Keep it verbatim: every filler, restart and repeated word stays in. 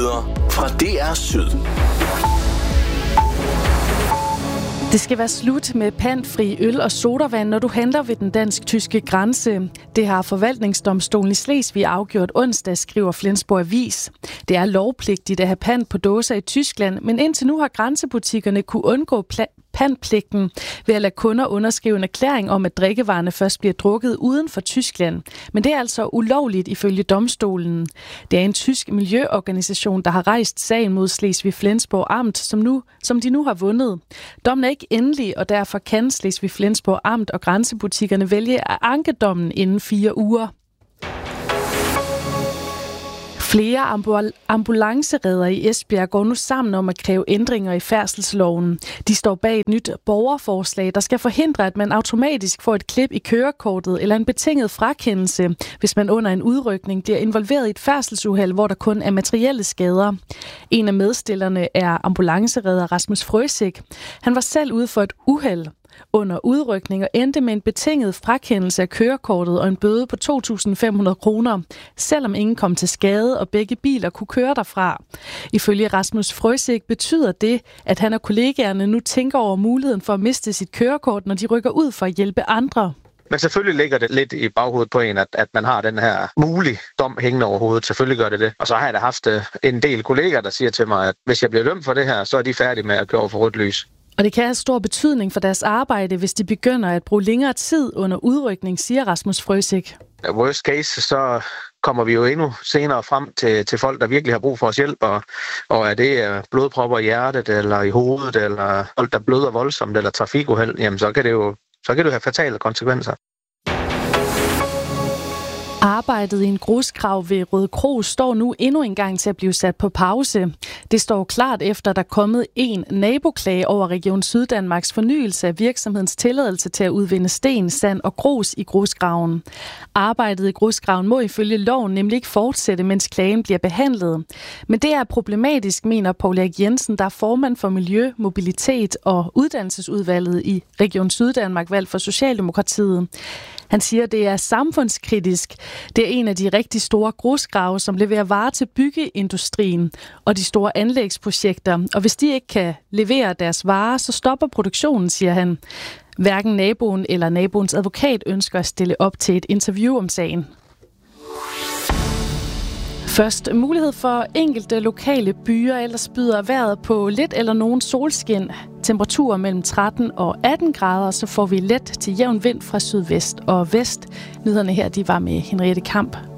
Nyheder fra D R Syd. Det skal være slut med pantfri øl og sodavand, når du handler ved den dansk-tyske grænse. Det har forvaltningsdomstolen i Slesvig afgjort onsdag, skriver Flensborg Avis. Det er lovpligtigt at have pant på dåser i Tyskland, men indtil nu har grænsebutikkerne kunne undgå pla- pantpligten ved at lade kunder underskrive en erklæring om, at drikkevarerne først bliver drukket uden for Tyskland. Men det er altså ulovligt ifølge domstolen. Det er en tysk miljøorganisation, der har rejst sagen mod Slesvig-Flensborg Amt, som, nu, som de nu har vundet. Dommen er ikke endelig, og derfor kan Slesvig-Flensborg Amt og grænsebutikkerne vælge at anke dommen inden fire uger. Flere ambulancereddere i Esbjerg går nu sammen om at kræve ændringer i færdselsloven. De står bag et nyt borgerforslag, der skal forhindre, at man automatisk får et klip i kørekortet eller en betinget frakendelse, hvis man under en udrykning bliver involveret i et færdselsuheld, hvor der kun er materielle skader. En af medstillerne er ambulanceredder Rasmus Frøsik. Han var selv ude for et uheld under udrykning og endte med en betinget frakendelse af kørekortet og en bøde på to tusind fem hundrede kroner, selvom ingen kom til skade og begge biler kunne køre derfra. Ifølge Rasmus Frøsik betyder det, at han og kollegaerne nu tænker over muligheden for at miste sit kørekort, når de rykker ud for at hjælpe andre. Men selvfølgelig ligger det lidt i baghovedet på en, at, at man har den her mulige dom hængende over hovedet. Selvfølgelig gør det det. Og så har jeg da haft en del kolleger, der siger til mig, at hvis jeg bliver dømt for det her, så er de færdige med at køre over for rødt lys. Og det kan have stor betydning for deres arbejde, hvis de begynder at bruge længere tid under udrykning, siger Rasmus Frøsik. Worst case, så kommer vi jo endnu senere frem til, til folk, der virkelig har brug for os hjælp. Og, og er det blodpropper i hjertet, eller i hovedet, eller folk, der bløder voldsomt, eller trafikuheld, jamen så kan det jo så kan det jo have fatale konsekvenser. Arbejdet i en grusgrav ved Rødekro står nu endnu en gang til at blive sat på pause. Det står klart efter, at der er kommet en naboklage over Region Syddanmarks fornyelse af virksomhedens tilladelse til at udvinde sten, sand og grus i grusgraven. Arbejdet i grusgraven må ifølge loven nemlig ikke fortsætte, mens klagen bliver behandlet. Men det er problematisk, mener Poul Erik Jensen, der er formand for Miljø, Mobilitet og Uddannelsesudvalget i Region Syddanmark, valgt for Socialdemokratiet. Han siger, at det er samfundskritisk. Det er en af de rigtig store grusgrave, som leverer varer til byggeindustrien og de store anlægsprojekter. Og hvis de ikke kan levere deres varer, så stopper produktionen, siger han. Hverken naboen eller naboens advokat ønsker at stille op til et interview om sagen. Først mulighed for enkelte lokale byer, ellers byder vejret på lidt eller nogen solskin. Temperaturer mellem tretten og atten grader, så får vi let til jævn vind fra sydvest og vest. Nyhederne her, de var med Henriette Kamp.